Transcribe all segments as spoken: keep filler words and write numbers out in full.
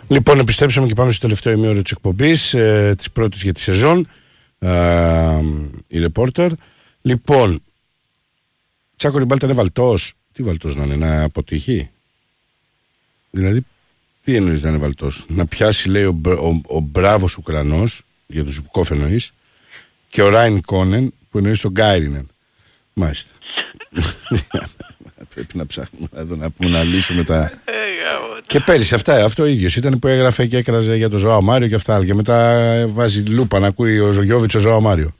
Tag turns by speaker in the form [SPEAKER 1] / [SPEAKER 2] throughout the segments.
[SPEAKER 1] Λοιπόν, επιστρέψαμε και πάμε στο τελευταίο ημίωρο της εκπομπής, ε, της πρώτης για τη σεζόν. Ε, η ρεπόρτερ. Λοιπόν, Τσάκο Ριμπάλτα είναι βαλτός. Τι βαλτός να είναι, να αποτύχει? Δηλαδή, τι εννοείς να είναι βαλτός? Να πιάσει, λέει, ο, ο, ο μπράβος Ουκρανός, για τους Ζουκόφ εννοείς, και ο Ράιν Κόνεν που εννοείς τον Γκάιρινεν. Μάλιστα. Πρέπει να ψάχνουμε εδώ να πούμε να λύσουμε τα. Και πέρυσι αυτά, αυτό ο ίδιος ήταν που έγραφε και έκραζε για τον Ζωάο Μάριο και αυτά. Και μετά βάζει λούπα να ακούει ο Γιώβιτς ο Ζωάο Μάριο.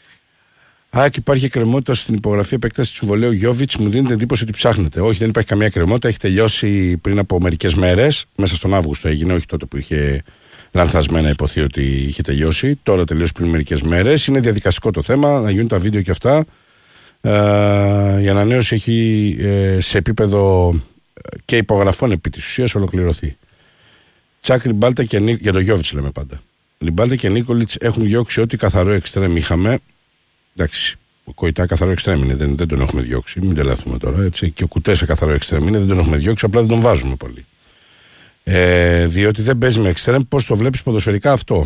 [SPEAKER 1] Α, και υπάρχει κρεμότητα στην υπογραφή επέκταση του συμβολέου Γιώβιτς. Μου δίνετε εντύπωση ότι ψάχνετε. Όχι, δεν υπάρχει καμία κρεμότητα. Έχει τελειώσει πριν από μερικές μέρες. Μέσα στον Αύγουστο έγινε, όχι τότε που είχε λανθασμένα υποθεί ότι είχε τελειώσει. Τώρα τελειώσει πριν μερικές μέρες. Είναι διαδικαστικό το θέμα, να γίνουν τα βίντεο και αυτά. Uh, η ανανέωση έχει uh, σε επίπεδο και υπογραφών επί της ουσίας ολοκληρωθεί. Τσάκ, Ριμπάλτα και Νίκολιτς, για το Γιώβιτς λέμε πάντα. Ριμπάλτα και Νίκολιτς έχουν διώξει ό,τι καθαρό εξτρέμ είχαμε. Εντάξει, ο Κοϊτά καθαρό εξτρέμ είναι, δεν, δεν τον έχουμε διώξει, μην τελάθουμε τώρα. Έτσι. Και ο Κουτέσα καθαρό εξτρέμ είναι, δεν τον έχουμε διώξει, απλά δεν τον βάζουμε πολύ. Ε, διότι δεν παίζει με εξτρέμ. Πώς το βλέπεις ποδοσφαιρικά αυτό?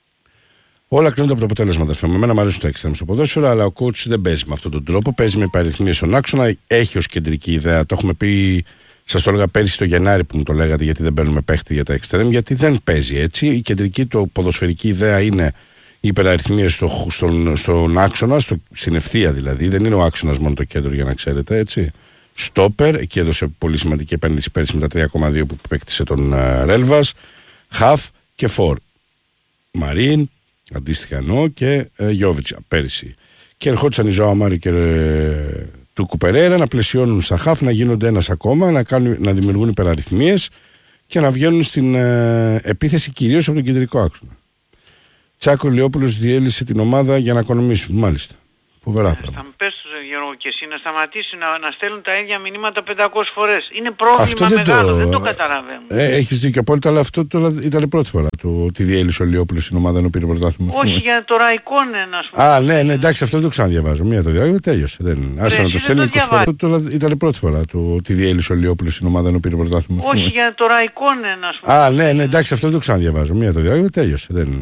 [SPEAKER 1] Όλα κρίνονται από το αποτέλεσμα, αδερφέ μου. Εμένα μου αρέσουν τα εξτρέμ στο ποδόσφαιρο, αλλά ο coach δεν παίζει με αυτόν τον τρόπο. Παίζει με υπαριθμίες στον άξονα. Έχει ως κεντρική ιδέα. Το έχουμε πει, σας το έλεγα πέρυσι το Γενάρη που μου το λέγατε, γιατί δεν παίρνουμε παίχτη για τα εξτρέμ. Γιατί δεν παίζει έτσι. Η κεντρική του ποδοσφαιρική ιδέα είναι οι υπεραριθμίες στο, στον, στον άξονα, στο, στην ευθεία δηλαδή. Δεν είναι ο άξονας μόνο το κέντρο, για να ξέρετε έτσι. Στόπερ, εκεί έδωσε πολύ σημαντική επένδυση πέρυσι με τα τρία κόμμα δύο που παίκτησε τον uh, Ρέλβας. Χαφ και φορ. Μαρίν. Αντίστοιχα εννοώ και ε, Γιώβιτς πέρυσι. Και ερχόντουσαν οι Ζωάο Μάριο και ε, του Κουπερέρα να πλαισιώνουν στα χαφ, να γίνονται ένας ακόμα, να, κάνουν, να δημιουργούν υπεραριθμίες και να βγαίνουν στην ε, επίθεση κυρίως από τον κεντρικό άξονα. Τσάκο Λιόπουλος διέλυσε την ομάδα για να οικονομήσουν. Μάλιστα. Φοβερά πράγματα.
[SPEAKER 2] Θα μου πες, Γιώργο, και εσύ να σταματήσει να, να στέλνουν τα ίδια μηνύματα πεντακόσιες φορές. Είναι πρόβλημα δεν μεγάλο, το... δεν το καταλαβαίνω.
[SPEAKER 1] Ε, έχεις δίκιο απόλυτα, αλλά αυτό τώρα ήταν πρώτη φορά το ότι διέλυσε ο Λιόπουλος στην ομάδα ενώ πήρε πρωτάθλημα.
[SPEAKER 2] Όχι, για το Ραϊκόνεν, ας πούμε.
[SPEAKER 1] Α, ναι, ναι, εντάξει, αυτό δεν το ξαναδιαβάζω. Μία το διάβαζα, τέλειωσε. Δεν... Άσε να το στέλνει είκοσι φορές. Τώρα ήταν πρώτη φορά το ότι διέλυσε ο Λιόπουλος στην ομάδα ενώ πήρε πρωτάθλημα.
[SPEAKER 2] Όχι, για το Ραϊκόνεν, ας πούμε.
[SPEAKER 1] Α, ναι, ναι, εντάξει, αυτό δεν το ξαναδιαβάζω. Μία το διάβαζα, τέλειωσε. Δεν...